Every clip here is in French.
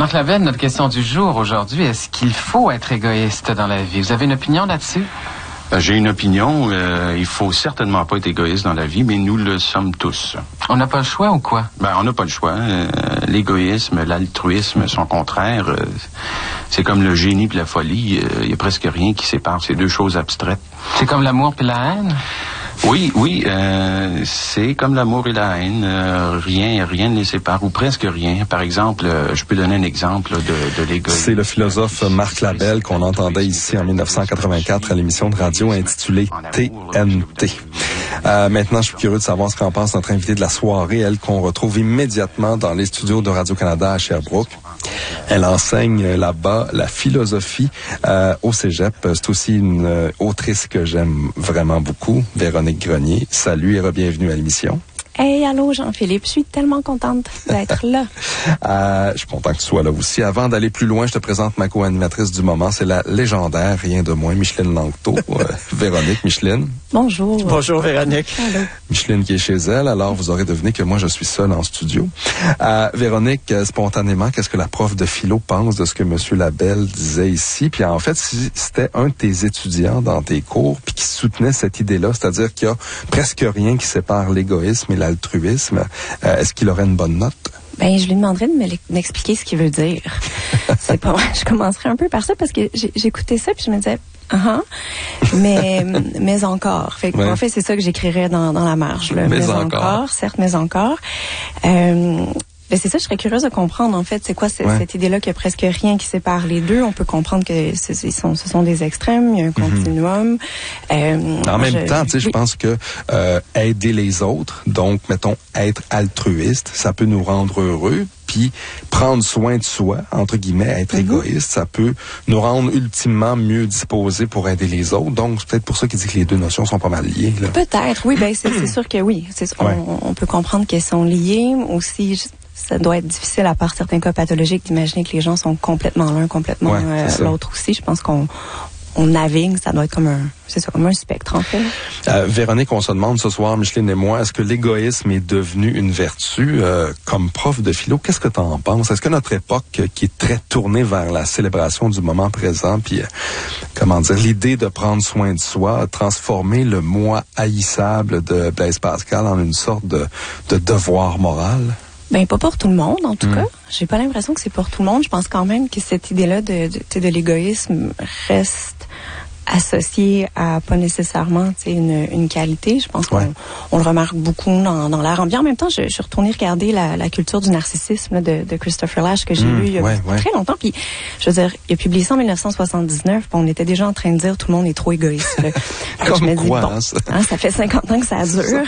Marc Labelle, notre question du jour aujourd'hui, est-ce qu'il faut être égoïste dans la vie? Vous avez une opinion là-dessus? J'ai une opinion. Il faut certainement pas être égoïste dans la vie, mais nous le sommes tous. On n'a pas le choix ou quoi? On n'a pas le choix. L'égoïsme, l'altruisme sont contraires. C'est comme le génie et la folie. Il y a presque rien qui sépare. C'est deux choses abstraites. C'est comme l'amour et la haine? Oui, c'est comme l'amour et la haine. Rien ne les sépare, ou presque rien. Par exemple, je peux donner un exemple de l'égoïsme. C'est le philosophe Marc Labelle qu'on entendait ici en 1984 à l'émission de radio intitulée TNT. Maintenant, je suis curieux de savoir ce qu'en pense notre invitée de la soirée, elle qu'on retrouve immédiatement dans les studios de Radio-Canada à Sherbrooke. Elle enseigne là-bas la philosophie au cégep. C'est aussi une autrice que j'aime vraiment beaucoup, Véronique Grenier. Salut et bienvenue à l'émission. Hey, allô Jean-Philippe, je suis tellement contente d'être là. Je suis content que tu sois là aussi. Avant d'aller plus loin, je te présente ma co-animatrice du moment. C'est la légendaire, rien de moins, Micheline Langto. Véronique, Micheline. Bonjour. Bonjour Véronique. Allô. Micheline qui est chez elle, alors vous aurez deviné que moi je suis seul en studio. Véronique, spontanément, qu'est-ce que la prof de philo pense de ce que M. Labelle disait ici? Puis en fait, si c'était un de tes étudiants dans tes cours puis qui soutenait cette idée-là, c'est-à-dire qu'il y a presque rien qui sépare l'égoïsme et l'altruisme, est-ce qu'il aurait une bonne note? Je lui demanderais de m'expliquer ce qu'il veut dire. C'est pas vrai. Je commencerai un peu par ça parce que j'écoutais ça puis je me disais mais encore. Fait que, en fait, c'est ça que j'écrirais dans la marge. Là. Mais encore, certes, mais encore. C'est ça, je serais curieuse de comprendre, en fait, c'est quoi cette idée-là qu'il y a presque rien qui sépare les deux. On peut comprendre que ce sont des extrêmes, il y a un continuum. En même temps, tu sais, je pense que aider les autres, donc, mettons, être altruiste, ça peut nous rendre heureux. Puis prendre soin de soi, entre guillemets, être égoïste, ça peut nous rendre ultimement mieux disposés pour aider les autres. Donc, c'est peut-être pour ça qu'il dit que les deux notions sont pas mal liées. Là. Peut-être, oui. C'est sûr que oui. On peut comprendre qu'elles sont liées. Aussi, ça doit être difficile, à part certains cas pathologiques, d'imaginer que les gens sont complètement l'un, complètement l'autre aussi. Je pense qu'on navigue, ça doit être comme un spectre, en fait. Véronique, on se demande ce soir, Micheline et moi, est-ce que l'égoïsme est devenu une vertu? Comme prof de philo, qu'est-ce que tu en penses? Est-ce que notre époque, qui est très tournée vers la célébration du moment présent, puis, l'idée de prendre soin de soi, a transformé le moi haïssable de Blaise Pascal en une sorte de devoir moral? Pas pour tout le monde, en tout cas. J'ai pas l'impression que c'est pour tout le monde. Je pense quand même que cette idée-là de l'égoïsme reste associée à pas nécessairement une qualité. Je pense qu'on le remarque beaucoup dans l'air ambiant. En même temps, je suis retournée regarder la culture du narcissisme de Christopher Lasch que j'ai lu il y a très longtemps. Puis, je veux dire, il a publié ça en 1979. Puis on était déjà en train de dire tout le monde est trop égoïste. Comme je me dis, quoi, ça fait 50 ans que ça dure.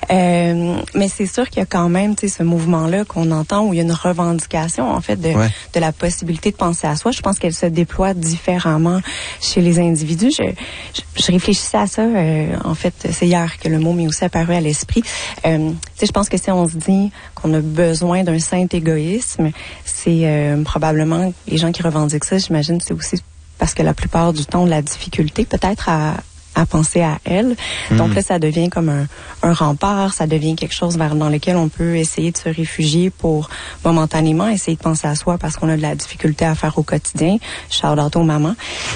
Mais c'est sûr qu'il y a quand même ce mouvement-là qu'on entend où il y a une revendication en fait de la possibilité de penser à soi. Je pense qu'elle se déploie différemment chez les individus. Je réfléchissais à ça, en fait, c'est hier que le mot m'est aussi apparu à l'esprit. Je pense que si on se dit qu'on a besoin d'un saint égoïsme, c'est probablement les gens qui revendiquent ça, j'imagine, c'est aussi parce que la plupart du temps, on a la difficulté peut-être à penser à elle. Donc là, ça devient comme un rempart, ça devient quelque chose dans lequel on peut essayer de se réfugier pour momentanément essayer de penser à soi parce qu'on a de la difficulté à faire au quotidien. Shout out aux mamans.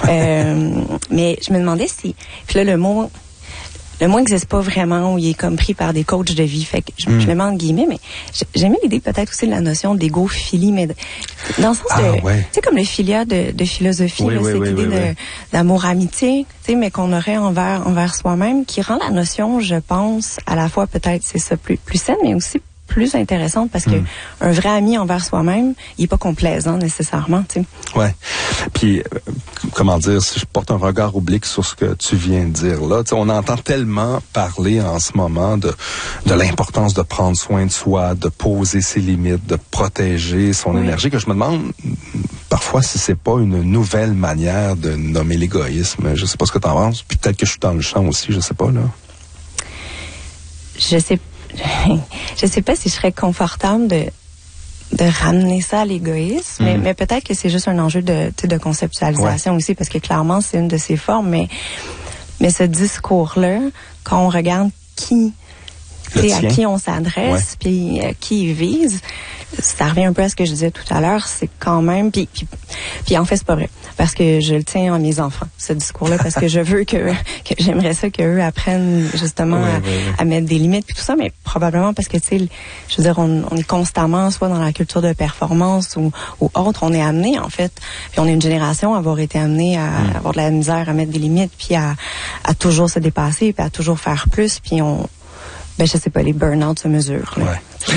Mais je me demandais si... Puis là, le mot n'existe pas vraiment, où il est comme pris par des coachs de vie. Fait que je le mets en guillemets, mais j'aimais l'idée peut-être aussi de la notion d'égophilie, mais dans le sens tu sais, comme le philia de philosophie, cette idée d'amour-amitié, tu sais, mais qu'on aurait envers soi-même, qui rend la notion, je pense, à la fois peut-être, c'est ça, plus saine, mais aussi plus intéressante parce que un vrai ami envers soi-même, il est pas complaisant nécessairement, tu sais. Ouais. Puis si je porte un regard oblique sur ce que tu viens de dire là, tu sais, on entend tellement parler en ce moment de l'importance de prendre soin de soi, de poser ses limites, de protéger son énergie, que je me demande parfois si c'est pas une nouvelle manière de nommer l'égoïsme. Je sais pas ce que t'en penses. Puis peut-être que je suis dans le champ aussi, je sais pas là. Je sais pas si je serais confortable de ramener ça à l'égoïsme, mais peut-être que c'est juste un enjeu de conceptualisation aussi, parce que clairement, c'est une de ses formes, mais ce discours-là, quand on regarde qui à qui on s'adresse, puis qui il vise. Ça revient un peu à ce que je disais tout à l'heure, c'est quand même... Puis en fait, c'est pas vrai, parce que je le tiens à mes enfants, ce discours-là, parce que je veux que j'aimerais ça qu'eux apprennent justement à mettre des limites, puis tout ça, mais probablement parce que, tu sais, je veux dire, on est constamment, soit dans la culture de performance ou autre, on est amené, en fait, puis on est une génération à avoir été amené à avoir de la misère à mettre des limites, puis à toujours se dépasser, puis à toujours faire plus, puis je sais pas, les burn-out se mesurent, là.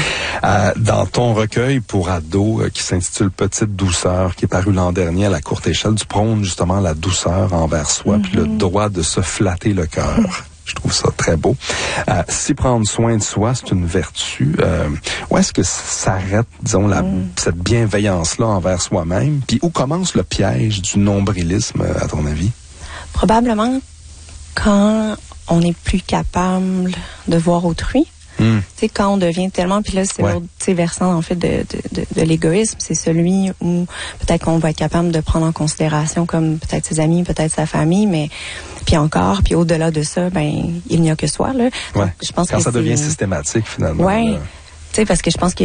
Dans ton recueil pour ados qui s'intitule Petite douceur, qui est paru l'an dernier à la courte échelle, tu prônes justement la douceur envers soi, puis le droit de se flatter le cœur. Je trouve ça très beau. Si prendre soin de soi, c'est une vertu, où est-ce que s'arrête, disons, cette bienveillance-là envers soi-même? Puis où commence le piège du nombrilisme, à ton avis? Probablement quand on n'est plus capable de voir autrui. Tu sais, quand on devient tellement, puis là, c'est l'autre versant, en fait, de l'égoïsme, c'est celui où peut-être qu'on va être capable de prendre en considération comme peut-être ses amis, peut-être sa famille, mais puis au-delà de ça, il n'y a que soi, là. Ouais. Je pense quand que ça devient systématique, finalement. Oui. Tu sais, parce que je pense que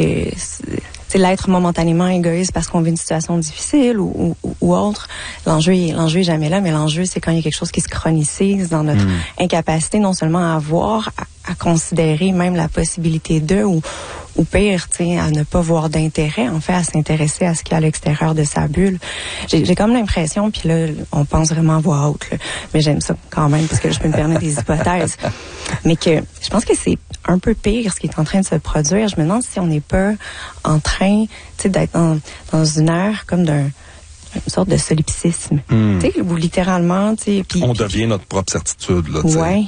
l'être momentanément égoïste parce qu'on vit une situation difficile ou autre, l'enjeu est jamais là, mais l'enjeu, c'est quand il y a quelque chose qui se chronicise dans notre incapacité non seulement à voir, à considérer même la possibilité de, ou pire, tu sais, à ne pas voir d'intérêt, en fait, à s'intéresser à ce qu'il y a à l'extérieur de sa bulle. J'ai comme l'impression, puis là, on pense vraiment à voix haute, là, mais j'aime ça quand même, parce que je peux me permettre des hypothèses, mais que je pense que c'est un peu pire ce qui est en train de se produire. Je me demande si on n'est pas en train, tu sais, d'être dans une ère comme une sorte de solipsisme. Tu sais, où littéralement, tu sais... On devient notre propre certitude, là, tu sais. Ouais.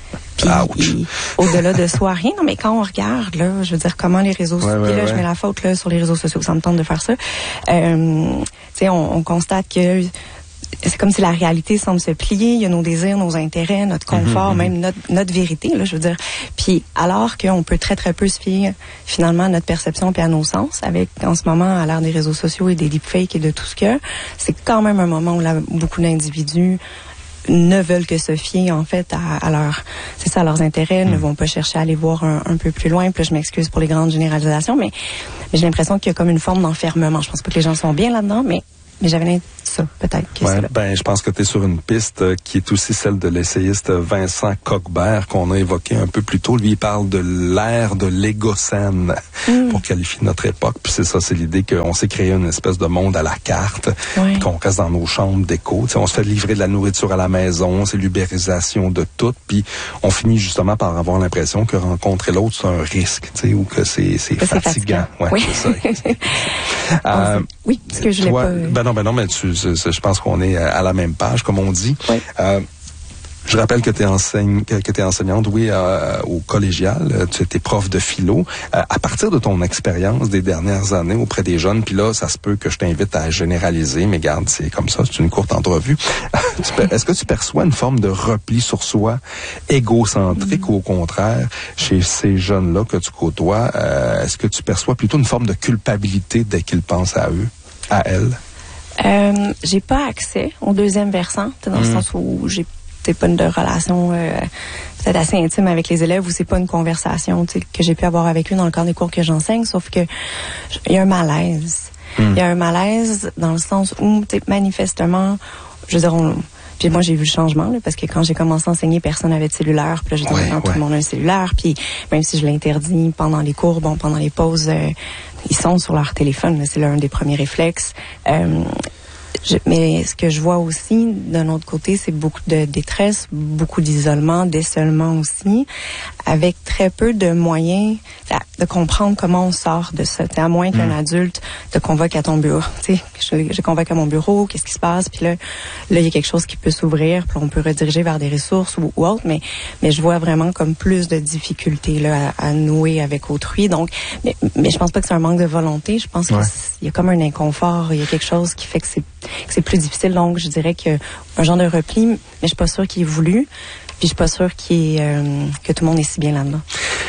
Puis, au-delà de soi, rien. Non, mais quand on regarde, là, je veux dire, comment les réseaux sociaux... je mets la faute, là, sur les réseaux sociaux, ça me tente de faire ça. Tu sais, on constate que c'est comme si la réalité semble se plier. Il y a nos désirs, nos intérêts, notre confort, même notre vérité, là, je veux dire. Puis, alors qu'on peut très, très peu se fier, finalement, à notre perception puis à nos sens, avec, en ce moment, à l'ère des réseaux sociaux et des deepfakes et de tout ce que, c'est quand même un moment où beaucoup d'individus ne veulent que se fier, en fait, à leurs intérêts, ne vont pas chercher à aller voir un peu plus loin. Puis là, je m'excuse pour les grandes généralisations, mais j'ai l'impression qu'il y a comme une forme d'enfermement. Je pense pas que les gens sont bien là-dedans, mais j'avais ça, peut-être que c'est là. Je pense que tu es sur une piste qui est aussi celle de l'essayiste Vincent Coquebert qu'on a évoqué un peu plus tôt. Lui, il parle de l'ère de l'égocène pour qualifier notre époque. Puis c'est ça, c'est l'idée qu'on s'est créé une espèce de monde à la carte, qu'on reste dans nos chambres d'écho. On se fait livrer de la nourriture à la maison, c'est l'ubérisation de tout. Puis on finit justement par avoir l'impression que rencontrer l'autre, c'est un risque, ou que c'est fatigant. Ouais, c'est ça. Oui, parce que je l'ai pas... Non, mais je pense qu'on est à la même page, comme on dit. Oui. Je rappelle que tu es enseignante, au collégial. Tu étais prof de philo. À partir de ton expérience des dernières années auprès des jeunes, puis là, ça se peut que je t'invite à généraliser, mais garde, c'est comme ça, c'est une courte entrevue. Est-ce que tu perçois une forme de repli sur soi égocentrique ou au contraire, chez ces jeunes-là que tu côtoies, est-ce que tu perçois plutôt une forme de culpabilité dès qu'ils pensent à eux, à elles? J'ai pas accès au deuxième versant, dans le sens où c'est pas une relation peut-être assez intime avec les élèves, ou c'est pas une conversation que j'ai pu avoir avec eux dans le cadre des cours que j'enseigne, sauf que il y a un malaise. Il y a un malaise dans le sens où manifestement, je veux dire, puis moi, j'ai vu le changement, là, parce que quand j'ai commencé à enseigner, personne n'avait de cellulaire. Puis là, j'ai dit, maintenant, tout le monde a un cellulaire. Puis même si je l'interdis pendant les cours, pendant les pauses, ils sont sur leur téléphone. C'est l'un des premiers réflexes. Mais ce que je vois aussi, d'un autre côté, c'est beaucoup de détresse, beaucoup d'isolement, d'essolement aussi, avec très peu de moyens de comprendre comment on sort de ça. À moins qu'un adulte te convoque à ton bureau. Je convoque à mon bureau, qu'est-ce qui se passe? Puis là, il y a quelque chose qui peut s'ouvrir, puis on peut rediriger vers des ressources ou autre, mais je vois vraiment comme plus de difficultés là, à nouer avec autrui. Donc, mais je pense pas que c'est un manque de volonté. Je pense qu'il y a comme un inconfort, il y a quelque chose qui fait que c'est plus difficile. Donc, je dirais qu'il y a un genre de repli, mais je suis pas sûre qu'il est voulu. Puis je suis pas sûre que tout le monde est si bien là-dedans.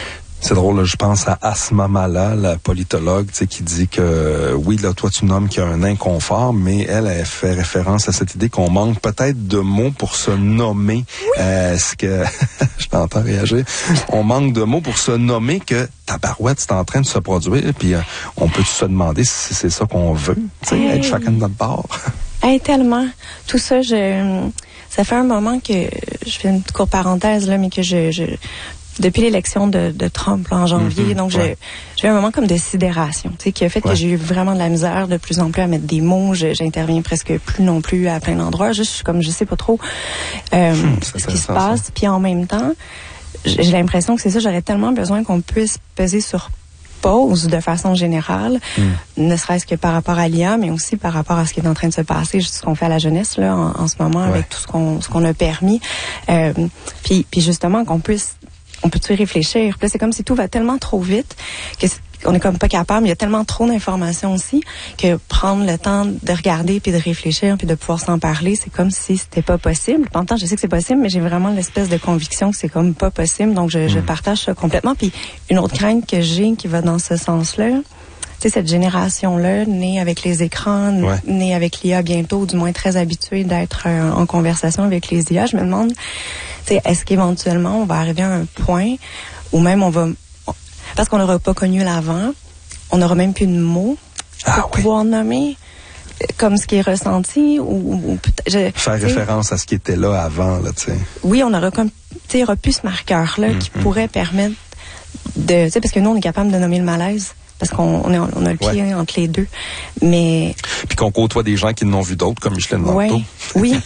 C'est drôle, là, je pense à Asma Mala, la politologue, qui dit que oui, là, toi, tu nommes qu'il y a un inconfort, mais elle fait référence à cette idée qu'on manque peut-être de mots pour se nommer ce que je t'entends réagir. On manque de mots pour se nommer que tabarouette, c'est en train de se produire, puis on peut se demander si c'est ça qu'on veut, être chacun de notre bord. Tellement. Tout ça, ça fait un moment que je fais une petite courte parenthèse là, mais que depuis l'élection de Trump là, en janvier, donc j'ai eu un moment comme de sidération, qui a fait que j'ai eu vraiment de la misère de plus en plus à mettre des mots. J'interviens presque plus non plus à plein d'endroits. Juste comme je sais pas trop ce qui se passe. Puis en même temps, j'ai l'impression que c'est ça. J'aurais tellement besoin qu'on puisse peser sur pause de façon générale, ne serait-ce que par rapport à l'IA, mais aussi par rapport à ce qui est en train de se passer, juste ce qu'on fait à la jeunesse là en ce moment avec tout ce qu'on a permis. Puis justement qu'on puisse on peut-tu réfléchir? Puis là, c'est comme si tout va tellement trop vite que on est comme pas capable. Il y a tellement trop d'informations aussi que prendre le temps de regarder puis de réfléchir puis de pouvoir s'en parler, c'est comme si c'était pas possible. En même temps, je sais que c'est possible, mais j'ai vraiment l'espèce de conviction que c'est comme pas possible. Donc, je partage ça complètement. Puis une autre crainte que j'ai qui va dans ce sens-là, tu sais, cette génération-là, née avec les écrans, née avec l'IA bientôt, du moins très habituée d'être en conversation avec les IA, je me demande, tu sais, est-ce qu'éventuellement on va arriver à un point où même on va, parce qu'on n'aura pas connu l'avant, on n'aura même plus de mots pour pouvoir nommer comme ce qui est ressenti ou faire référence à ce qui était là avant, là, tu sais. Oui, on aura comme, tu sais, il y aura plus ce marqueur-là qui pourrait permettre de, tu sais, parce que nous on est capable de nommer le malaise. Parce qu'on a le pied entre les deux. Mais. Puis qu'on côtoie des gens qui n'ont vu d'autres, comme Micheline Manteau. Oui.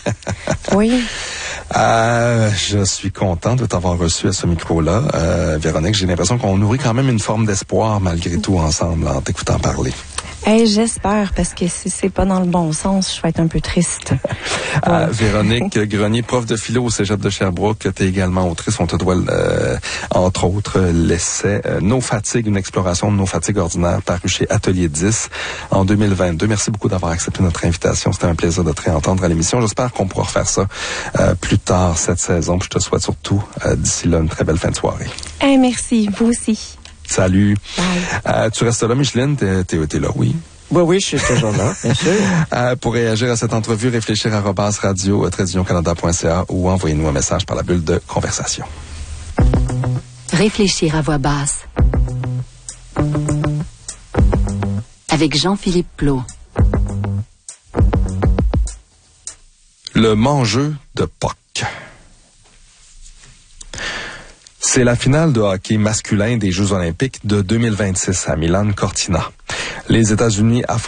Je suis content de t'avoir reçu à ce micro-là. Véronique, j'ai l'impression qu'on nourrit quand même une forme d'espoir malgré tout ensemble en t'écoutant parler. J'espère, parce que si c'est pas dans le bon sens, je vais être un peu triste. Véronique Grenier, prof de philo au Cégep de Sherbrooke, t'es également autrice. On te doit, entre autres, l'essai Nos fatigues, une exploration de nos fatigues ordinaires, paru chez Atelier 10 en 2022. Merci beaucoup d'avoir accepté notre invitation. C'était un plaisir de te réentendre à l'émission. J'espère qu'on pourra refaire ça plus tard cette saison. Puis je te souhaite surtout, d'ici là, une très belle fin de soirée. Merci, vous aussi. Salut. Tu restes là, Micheline? T'es là, oui? Oui, je suis toujours là, bien sûr. Pour réagir à cette entrevue, réfléchir @radio-canada.ca ou envoyez-nous un message par la bulle de conversation. Réfléchir à voix basse. Avec Jean-Philippe Plot. Le mangeux de Pâques. C'est la finale de hockey masculin des Jeux olympiques de 2026 à Milan Cortina. Les États-Unis affrontent